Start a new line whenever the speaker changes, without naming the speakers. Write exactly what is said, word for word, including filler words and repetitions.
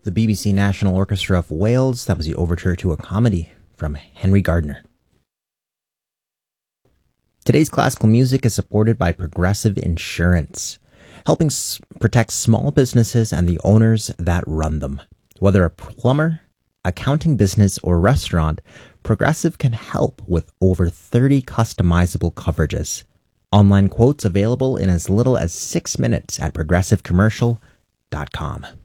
The B B C National Orchestra of Wales, that was the overture to a comedy from Henry Gardner. Today's classical music is supported by Progressive Insurance, helping s- protect small businesses and the owners that run them. Whether a plumber, accounting business, or restaurant, Progressive can help with over thirty customizable coverages. Online quotes available in as little as six minutes at progressive commercial dot com.